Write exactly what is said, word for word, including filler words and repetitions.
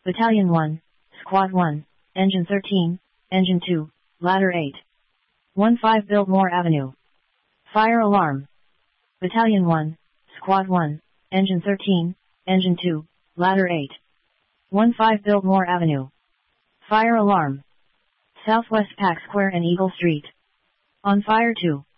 Battalion one, Squad one, Engine thirteen, Engine two, Ladder eight. one five Biltmore Avenue. Fire alarm. Battalion one, Squad one, Engine thirteen, Engine two, Ladder eight. one five Biltmore Avenue. Fire alarm. Southwest Pack Square and Eagle Street. On fire two.